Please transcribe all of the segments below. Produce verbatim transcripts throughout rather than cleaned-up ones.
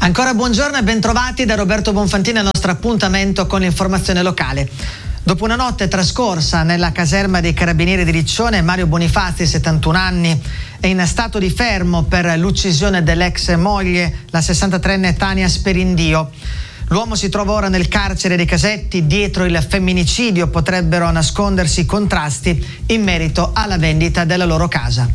Ancora buongiorno e bentrovati da Roberto Bonfantini al nostro appuntamento con l'informazione locale. Dopo una notte trascorsa nella caserma dei Carabinieri di Riccione, Mario Bonifazzi, settantuno anni, è in stato di fermo per l'uccisione dell'ex moglie, la sessantatreenne Tania Sperindio. L'uomo si trova ora nel carcere dei Casetti. Dietro il femminicidio potrebbero nascondersi contrasti in merito alla vendita della loro casa.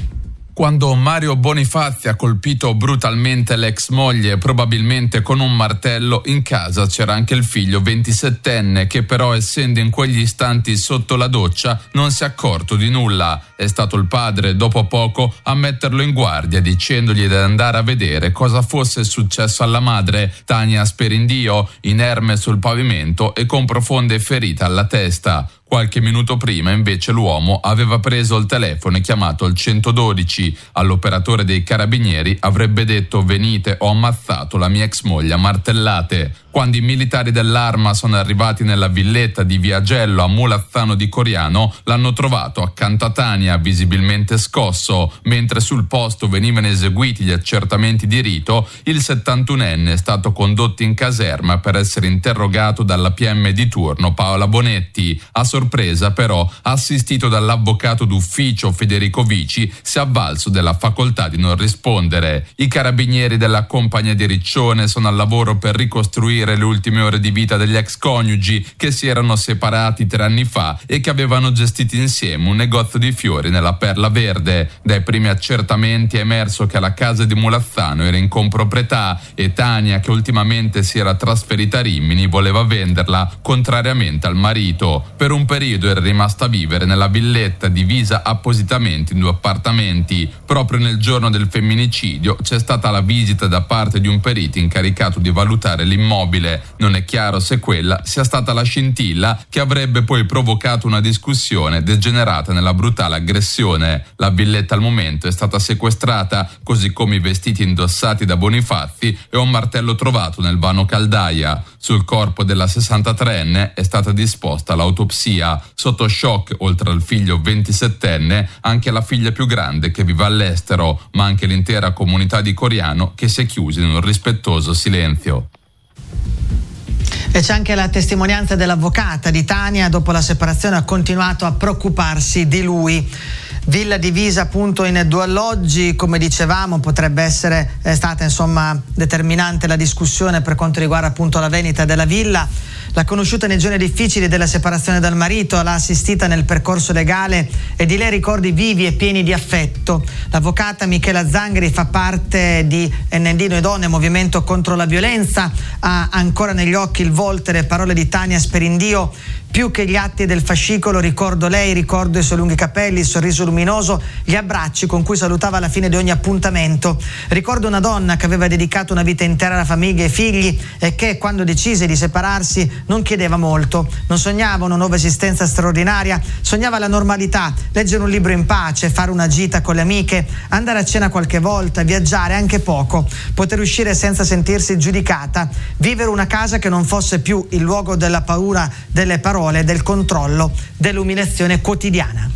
Quando Mario Bonifazzi ha colpito brutalmente l'ex moglie, probabilmente con un martello, in casa c'era anche il figlio ventisettenne che però, essendo in quegli istanti sotto la doccia, non si è accorto di nulla. È stato il padre, dopo poco, a metterlo in guardia dicendogli di andare a vedere cosa fosse successo alla madre, Tania Sperindio, inerme sul pavimento e con profonde ferite alla testa. Qualche minuto prima, invece, l'uomo aveva preso il telefono e chiamato il centododici. All'operatore dei carabinieri avrebbe detto: venite, ho ammazzato la mia ex moglie a martellate. Quando i militari dell'Arma sono arrivati nella villetta di Via Gello a Mulazzano di Coriano, l'hanno trovato accanto a Tania, visibilmente scosso. Mentre sul posto venivano eseguiti gli accertamenti di rito, il settantunenne è stato condotto in caserma per essere interrogato dalla P M di turno Paola Bonetti. A sorpresa, però, assistito dall'avvocato d'ufficio Federico Vici, si è avvalso della facoltà di non rispondere. I carabinieri della compagnia di Riccione sono al lavoro per ricostruire le ultime ore di vita degli ex coniugi che si erano separati tre anni fa e che avevano gestito insieme un negozio di fiori nella Perla Verde. Dai primi accertamenti è emerso che la casa di Mulazzano era in comproprietà e Tania, che ultimamente si era trasferita a Rimini, voleva venderla contrariamente al marito. Per un periodo era rimasta a vivere nella villetta divisa appositamente in due appartamenti. Proprio nel giorno del femminicidio c'è stata la visita da parte di un perito incaricato di valutare l'immobile. Non è chiaro se quella sia stata la scintilla che avrebbe poi provocato una discussione degenerata nella brutale aggressione. La villetta al momento è stata sequestrata, così come i vestiti indossati da Bonifazzi e un martello trovato nel vano caldaia. Sul corpo della sessantatreenne è stata disposta l'autopsia. Sotto shock, oltre al figlio ventisettenne, anche la figlia più grande che vive all'estero, ma anche l'intera comunità di Coriano che si è chiusa in un rispettoso silenzio. E c'è anche la testimonianza dell'avvocata di Tania. Dopo la separazione ha continuato a preoccuparsi di lui. Villa divisa appunto in due alloggi, come dicevamo, potrebbe essere è stata insomma determinante la discussione per quanto riguarda appunto la vendita della villa. L'ha conosciuta nei giorni difficili della separazione dal marito, l'ha assistita nel percorso legale e di lei ricordi vivi e pieni di affetto. L'avvocata Michela Zangheri fa parte di N D Noi Donne, Movimento contro la violenza, ha ancora negli occhi il volto e le parole di Tania Sperindio. Più che gli atti del fascicolo ricordo lei, ricordo i suoi lunghi capelli, il sorriso luminoso, gli abbracci con cui salutava alla fine di ogni appuntamento. Ricordo una donna che aveva dedicato una vita intera alla famiglia e ai figli e che, quando decise di separarsi, non chiedeva molto. Non sognava una nuova esistenza straordinaria, sognava la normalità, leggere un libro in pace, fare una gita con le amiche, andare a cena qualche volta, viaggiare anche poco, poter uscire senza sentirsi giudicata, vivere una casa che non fosse più il luogo della paura, delle parole, del controllo, dell'umiliazione quotidiana.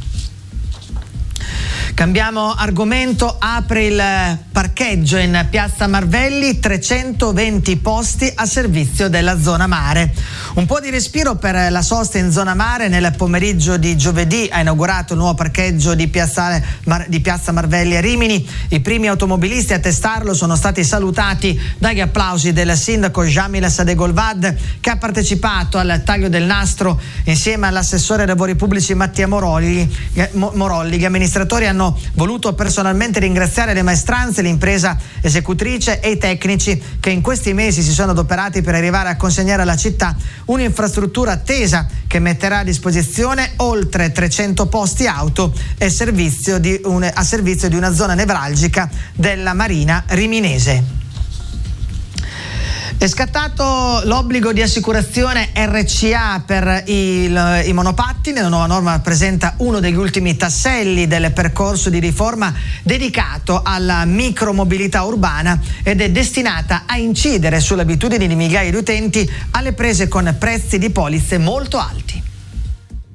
Cambiamo argomento, apre il parcheggio in Piazza Marvelli, trecentoventi posti a servizio della zona mare. Un po' di respiro per la sosta in zona mare. Nel pomeriggio di giovedì ha inaugurato il nuovo parcheggio di Piazza, Mar- di Piazza Marvelli a Rimini. I primi automobilisti a testarlo sono stati salutati dagli applausi del sindaco Jamil Sadegolvad, che ha partecipato al taglio del nastro insieme all'assessore ai lavori pubblici Mattia Morolli. Morolli. Gli amministratori hanno voluto personalmente ringraziare le maestranze, l'impresa esecutrice e i tecnici che in questi mesi si sono adoperati per arrivare a consegnare alla città un'infrastruttura attesa che metterà a disposizione oltre trecento posti auto e servizio di un, a servizio di una zona nevralgica della Marina riminese. È scattato l'obbligo di assicurazione R C A per il, i monopattini. La nuova norma rappresenta uno degli ultimi tasselli del percorso di riforma dedicato alla micromobilità urbana ed è destinata a incidere sulle abitudini di migliaia di utenti alle prese con prezzi di polizze molto alti.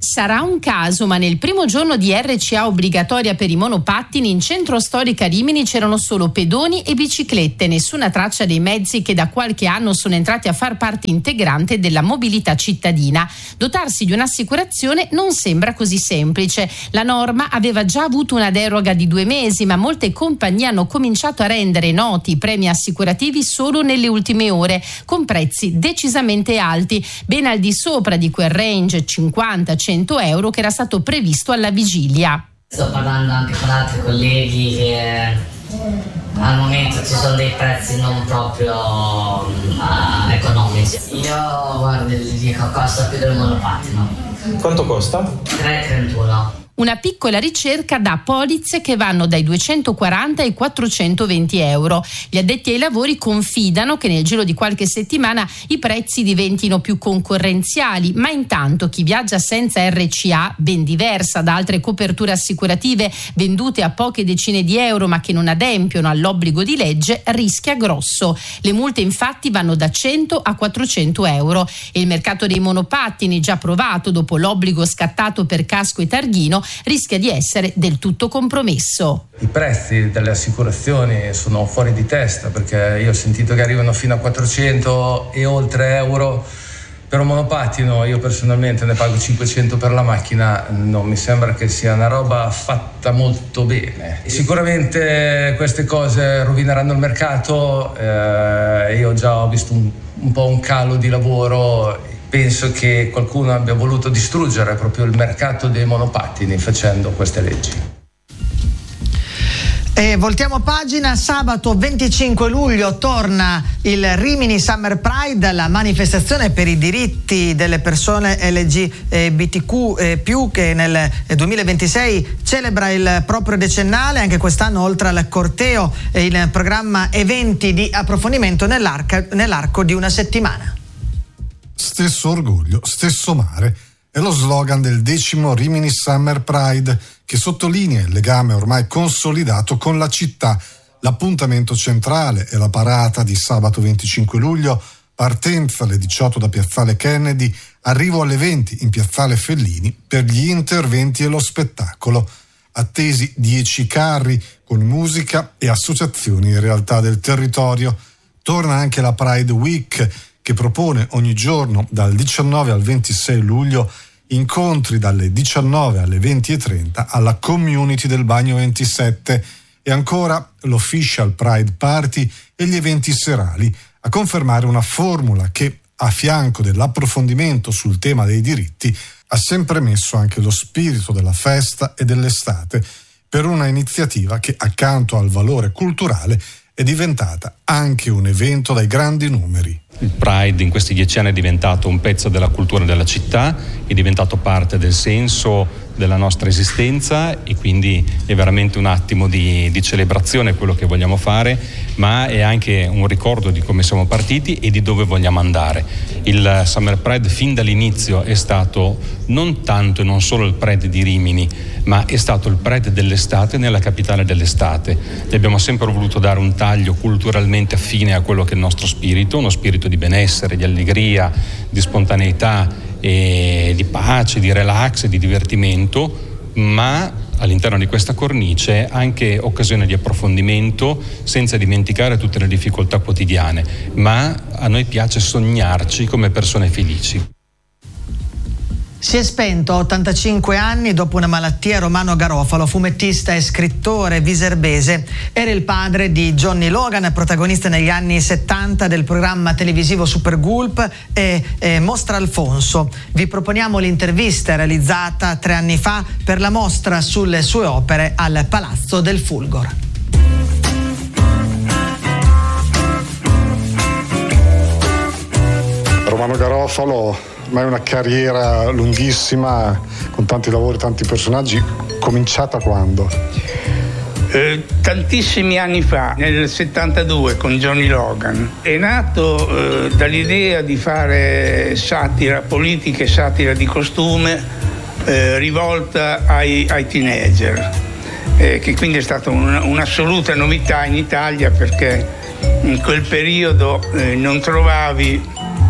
Sarà un caso, ma nel primo giorno di R C A obbligatoria per i monopattini in centro storico a Rimini c'erano solo pedoni e biciclette, nessuna traccia dei mezzi che da qualche anno sono entrati a far parte integrante della mobilità cittadina. Dotarsi di un'assicurazione non sembra così semplice. La norma aveva già avuto una deroga di due mesi, ma molte compagnie hanno cominciato a rendere noti i premi assicurativi solo nelle ultime ore, con prezzi decisamente alti, ben al di sopra di quel range cinquanta cento euro che era stato previsto alla vigilia. Sto parlando anche con altri colleghi che al momento ci sono dei prezzi non proprio uh, economici. Io guarda, gli dico costa più del monopattino. Quanto costa? tre virgola trentuno. Una piccola ricerca dà polizze che vanno dai duecentoquaranta ai quattrocentoventi euro. Gli addetti ai lavori confidano che nel giro di qualche settimana i prezzi diventino più concorrenziali, ma intanto chi viaggia senza R C A, ben diversa da altre coperture assicurative vendute a poche decine di euro ma che non adempiono all'obbligo di legge, rischia grosso. Le multe infatti vanno da cento a quattrocento euro e il mercato dei monopattini, già provato dopo l'obbligo scattato per casco e targhino, rischia di essere del tutto compromesso. I prezzi delle assicurazioni sono fuori di testa, perché io ho sentito che arrivano fino a quattrocento e oltre euro per un monopattino. Io personalmente ne pago cinquecento per la macchina, non mi sembra che sia una roba fatta molto bene. Sicuramente queste cose rovineranno il mercato, eh, io già ho visto un, un po' un calo di lavoro. Penso che qualcuno abbia voluto distruggere proprio il mercato dei monopattini facendo queste leggi. E voltiamo pagina. Sabato venticinque luglio torna il Rimini Summer Pride, la manifestazione per i diritti delle persone L G B T Q più, che nel duemilaventisei celebra il proprio decennale. Anche quest'anno, oltre al corteo, il programma eventi di approfondimento nell'arco, nell'arco di una settimana. Stesso orgoglio, stesso mare è lo slogan del decimo Rimini Summer Pride, che sottolinea il legame ormai consolidato con la città. L'appuntamento centrale è la parata di sabato venticinque luglio, partenza alle diciotto da Piazzale Kennedy, arrivo alle venti in Piazzale Fellini per gli interventi e lo spettacolo. Attesi dieci carri con musica e associazioni in realtà del territorio. Torna anche la Pride Week, che propone ogni giorno dal diciannove al ventisei luglio incontri dalle diciannove alle venti e trenta alla Community del Bagno ventisette, e ancora l'Official Pride Party e gli eventi serali, a confermare una formula che, a fianco dell'approfondimento sul tema dei diritti, ha sempre messo anche lo spirito della festa e dell'estate, per una iniziativa che, accanto al valore culturale, è diventata anche un evento dai grandi numeri. Il Pride in questi dieci anni è diventato un pezzo della cultura della città, è diventato parte del senso della nostra esistenza, e quindi è veramente un attimo di, di celebrazione quello che vogliamo fare, ma è anche un ricordo di come siamo partiti e di dove vogliamo andare. Il Summer Pride fin dall'inizio è stato non tanto e non solo il Pride di Rimini, ma è stato il Pride dell'estate nella capitale dell'estate. Gli abbiamo sempre voluto dare un taglio culturalmente affine a quello che è il nostro spirito, uno spirito di benessere, di allegria, di spontaneità, e di pace, di relax, di divertimento, ma all'interno di questa cornice anche occasione di approfondimento, senza dimenticare tutte le difficoltà quotidiane, ma a noi piace sognarci come persone felici. Si è spento a ottantacinque anni dopo una malattia Romano Garofalo, fumettista e scrittore viserbese. Era il padre di Johnny Logan, protagonista negli anni settanta del programma televisivo Super Gulp e, e Mostra Alfonso. Vi proponiamo l'intervista realizzata tre anni fa per la mostra sulle sue opere al Palazzo del Fulgor. Romano Garofalo, ma è una carriera lunghissima, con tanti lavori, tanti personaggi. Cominciata quando? Eh, tantissimi anni fa, nel settantadue, con Johnny Logan. È nato eh, dall'idea di fare satira politica e satira di costume eh, rivolta ai, ai teenager, eh, che quindi è stata un, un'assoluta novità in Italia, perché in quel periodo eh, non trovavi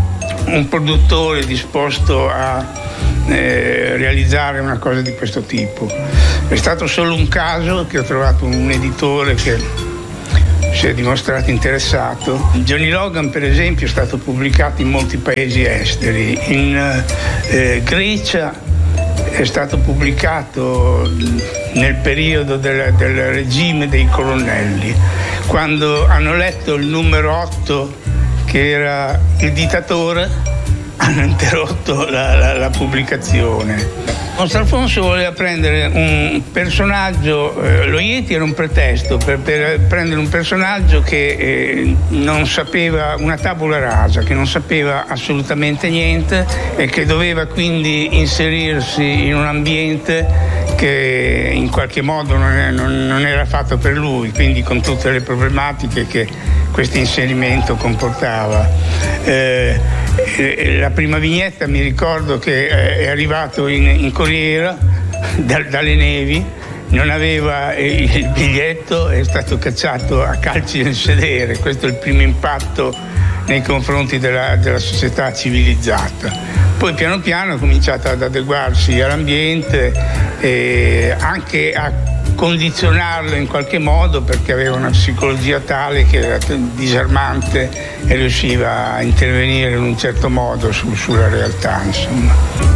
un produttore disposto a eh, realizzare una cosa di questo tipo. È stato solo un caso che ho trovato un editore che si è dimostrato interessato. Johnny Logan, per esempio, è stato pubblicato in molti paesi esteri. In eh, Grecia è stato pubblicato nel periodo del, del regime dei colonnelli, quando hanno letto il numero otto, che era il dittatore, hanno interrotto la, la, la pubblicazione. Monstalfonso voleva prendere un personaggio, eh, lo Yeti era un pretesto per, per prendere un personaggio che eh, non sapeva, una tabula rasa, che non sapeva assolutamente niente e che doveva quindi inserirsi in un ambiente che in qualche modo non, è, non, non era fatto per lui, quindi con tutte le problematiche che questo inserimento comportava. Eh, la prima vignetta mi ricordo che è arrivato in, in Corriera da, dalle nevi, non aveva il biglietto, è stato cacciato a calci nel sedere. Questo è il primo impatto nei confronti della, della società civilizzata. Poi piano piano ha cominciato ad adeguarsi all'ambiente e anche a condizionarlo in qualche modo, perché aveva una psicologia tale che era disarmante e riusciva a intervenire in un certo modo su, sulla realtà, insomma.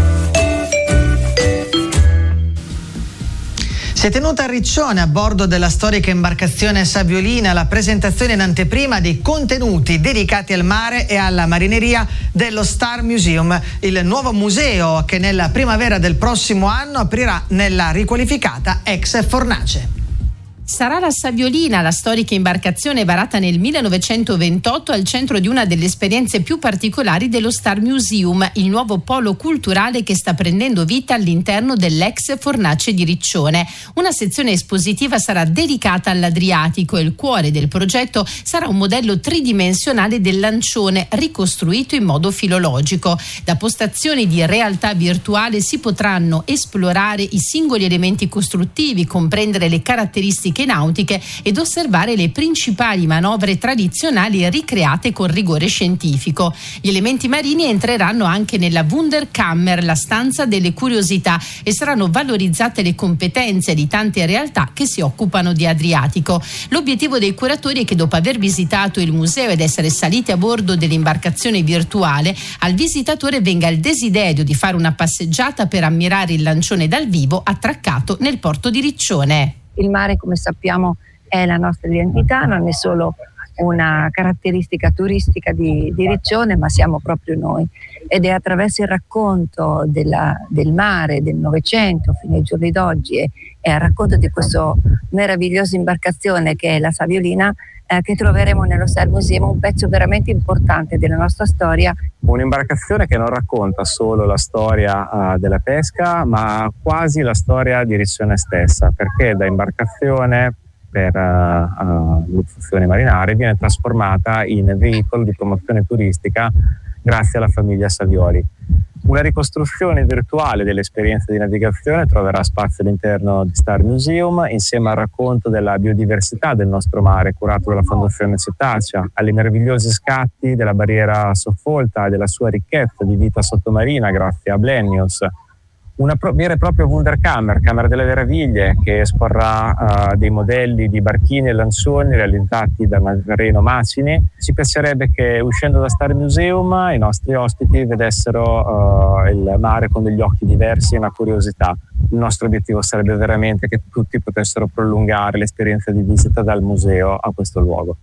Si è tenuta a Riccione, a bordo della storica imbarcazione Saviolina, la presentazione in anteprima dei contenuti dedicati al mare e alla marineria dello Star Museum, il nuovo museo che nella primavera del prossimo anno aprirà nella riqualificata ex Fornace. Sarà la Saviolina, la storica imbarcazione varata nel millenovecentoventotto, al centro di una delle esperienze più particolari dello Star Museum, il nuovo polo culturale che sta prendendo vita all'interno dell'ex Fornace di Riccione. Una sezione espositiva sarà dedicata all'Adriatico e il cuore del progetto sarà un modello tridimensionale del lancione ricostruito in modo filologico. Da postazioni di realtà virtuale si potranno esplorare i singoli elementi costruttivi, comprendere le caratteristiche nautiche ed osservare le principali manovre tradizionali ricreate con rigore scientifico. Gli elementi marini entreranno anche nella Wunderkammer, la stanza delle curiosità, e saranno valorizzate le competenze di tante realtà che si occupano di Adriatico. L'obiettivo dei curatori è che, dopo aver visitato il museo ed essere saliti a bordo dell'imbarcazione virtuale, al visitatore venga il desiderio di fare una passeggiata per ammirare il lancione dal vivo attraccato nel porto di Riccione. Il mare, come sappiamo, è la nostra identità, non è solo una caratteristica turistica di, di Riccione, ma siamo proprio noi. Ed è attraverso il racconto della, del mare, del Novecento fino ai giorni d'oggi e, e al racconto di questa meravigliosa imbarcazione che è la Saviolina, eh, che troveremo nello Star Museum un pezzo veramente importante della nostra storia. Un'imbarcazione che non racconta solo la storia uh, della pesca, ma quasi la storia di Riccione stessa, perché da imbarcazione per uh, uh, le funzioni marinare viene trasformata in veicolo di promozione turistica grazie alla famiglia Savioli. Una ricostruzione virtuale dell'esperienza di navigazione troverà spazio all'interno di Star Museum, insieme al racconto della biodiversità del nostro mare curato dalla Fondazione Cetacea, alle meravigliosi scatti della barriera soffolta e della sua ricchezza di vita sottomarina grazie a Blennius. Una pro- vera e propria Wunderkammer, Camera delle Meraviglie, che esporrà uh, dei modelli di barchini e lancioni realizzati da Reno Macini. Ci piacerebbe che, uscendo da Star Museum, i nostri ospiti vedessero uh, il mare con degli occhi diversi e una curiosità. Il nostro obiettivo sarebbe veramente che tutti potessero prolungare l'esperienza di visita dal museo a questo luogo.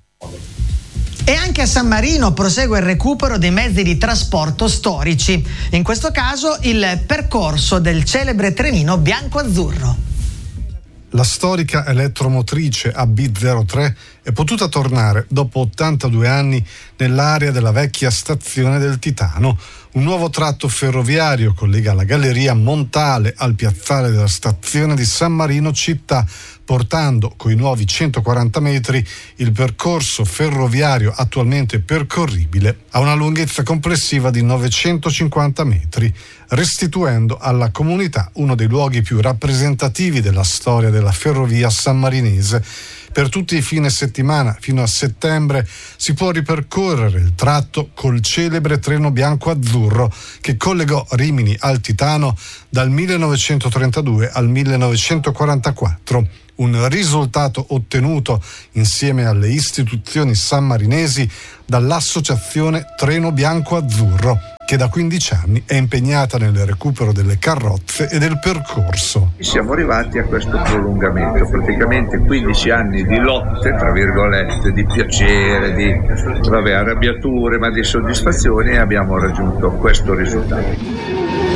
E anche a San Marino prosegue il recupero dei mezzi di trasporto storici. In questo caso il percorso del celebre trenino bianco-azzurro. La storica elettromotrice A B zero tre è potuta tornare dopo ottantadue anni nell'area della vecchia stazione del Titano. Un nuovo tratto ferroviario collega la galleria Montale al piazzale della stazione di San Marino città, portando coi nuovi centoquaranta metri il percorso ferroviario attualmente percorribile a una lunghezza complessiva di novecentocinquanta metri, restituendo alla comunità uno dei luoghi più rappresentativi della storia della ferrovia sammarinese, Per tutti i fine settimana fino a settembre si può ripercorrere il tratto col celebre treno bianco-azzurro che collegò Rimini al Titano dal millenovecentotrentadue al millenovecentoquarantaquattro. Un risultato ottenuto insieme alle istituzioni sammarinesi dall'associazione Treno Bianco-Azzurro, che da quindici anni è impegnata nel recupero delle carrozze e del percorso. Siamo arrivati a questo prolungamento, praticamente quindici anni di lotte, tra virgolette, di piacere, di vabbè, arrabbiature, ma di soddisfazione, e abbiamo raggiunto questo risultato.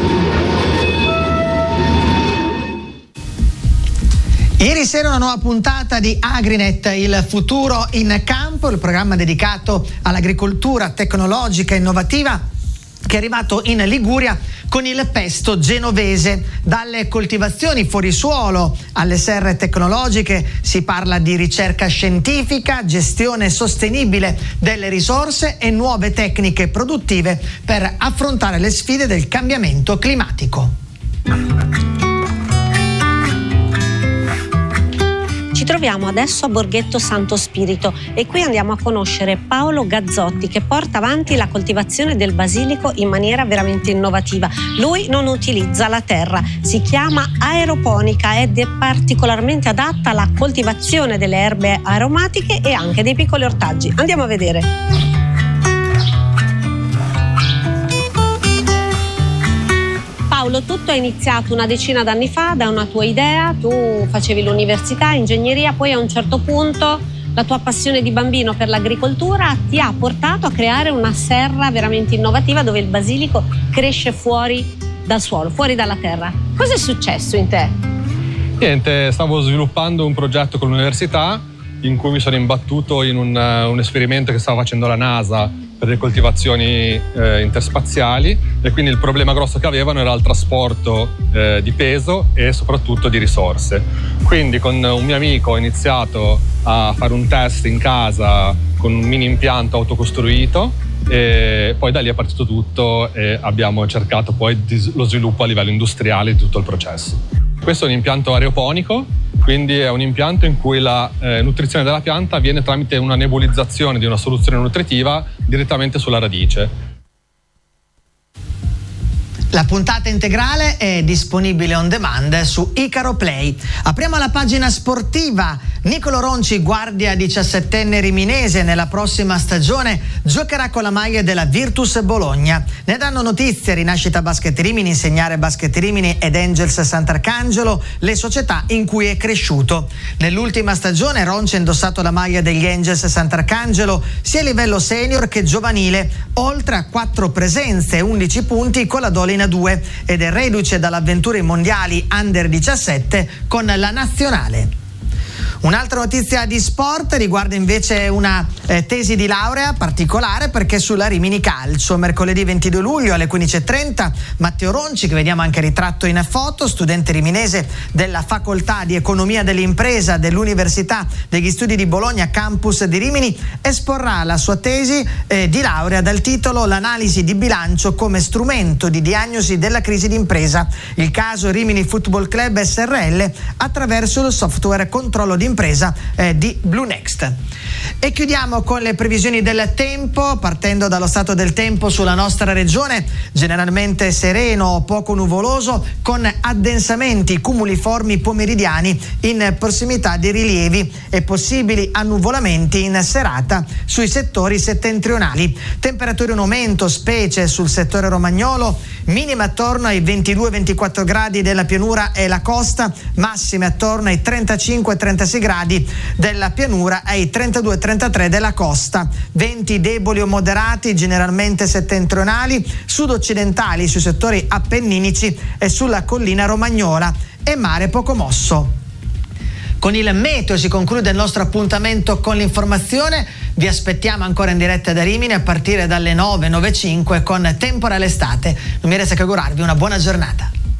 Ieri sera una nuova puntata di Agrinet, il futuro in campo, il programma dedicato all'agricoltura tecnologica e innovativa che è arrivato in Liguria con il pesto genovese. Dalle coltivazioni fuori suolo alle serre tecnologiche si parla di ricerca scientifica, gestione sostenibile delle risorse e nuove tecniche produttive per affrontare le sfide del cambiamento climatico. Ci troviamo adesso a Borghetto Santo Spirito e qui andiamo a conoscere Paolo Gazzotti, che porta avanti la coltivazione del basilico in maniera veramente innovativa. Lui non utilizza la terra, si chiama aeroponica ed è particolarmente adatta alla coltivazione delle erbe aromatiche e anche dei piccoli ortaggi. Andiamo a vedere. Paolo, tutto è iniziato una decina d'anni fa da una tua idea. Tu facevi l'università, ingegneria, poi a un certo punto la tua passione di bambino per l'agricoltura ti ha portato a creare una serra veramente innovativa dove il basilico cresce fuori dal suolo, fuori dalla terra. Cosa è successo in te? Niente, stavo sviluppando un progetto con l'università in cui mi sono imbattuto in un, un esperimento che stava facendo la NASA per le coltivazioni eh, interspaziali, e quindi il problema grosso che avevano era il trasporto eh, di peso e soprattutto di risorse. Quindi con un mio amico ho iniziato a fare un test in casa con un mini impianto autocostruito e poi da lì è partito tutto e abbiamo cercato poi lo sviluppo a livello industriale di tutto il processo. Questo è un impianto aeroponico, quindi è un impianto in cui la eh, nutrizione della pianta avviene tramite una nebulizzazione di una soluzione nutritiva direttamente sulla radice. La puntata integrale è disponibile on demand su Icaro Play. Apriamo la pagina sportiva. Nicolo Ronci, guardia diciassettenne riminese, nella prossima stagione giocherà con la maglia della Virtus Bologna. Ne danno notizie Rinascita Basket Rimini, Insegnare Basket Rimini ed Angels Sant'Arcangelo, le società in cui è cresciuto. Nell'ultima stagione Ronci ha indossato la maglia degli Angels Sant'Arcangelo sia a livello senior che giovanile, oltre a quattro presenze e undici punti con la Dolina due, ed è reduce dall'avventura ai mondiali under diciassette con la nazionale. Un'altra notizia di sport riguarda invece una eh, tesi di laurea particolare, perché sulla Rimini Calcio. Mercoledì ventidue luglio alle quindici e trenta Matteo Ronci, che vediamo anche ritratto in foto, studente riminese della facoltà di economia dell'impresa dell'Università degli Studi di Bologna campus di Rimini, esporrà la sua tesi eh, di laurea dal titolo L'analisi di bilancio come strumento di diagnosi della crisi d'impresa, il caso Rimini Football Club S R L attraverso il software controllo di impresa eh, di Blue Next. E chiudiamo con le previsioni del tempo, partendo dallo stato del tempo sulla nostra regione, generalmente sereno o poco nuvoloso, con addensamenti cumuliformi pomeridiani in prossimità di rilievi e possibili annuvolamenti in serata sui settori settentrionali. Temperature in aumento, specie sul settore romagnolo, minime attorno ai ventidue ventiquattro gradi della pianura e la costa, massime attorno ai trentacinque trentasei gradi della pianura e ai trentadue trentatré della costa. Venti deboli o moderati generalmente settentrionali, sud-occidentali sui settori appenninici e sulla collina romagnola, e mare poco mosso. Con il meteo si conclude il nostro appuntamento con l'informazione. Vi aspettiamo ancora in diretta da Rimini a partire dalle nove, nove e cinque con Temporale Estate. Non mi resta che augurarvi una buona giornata.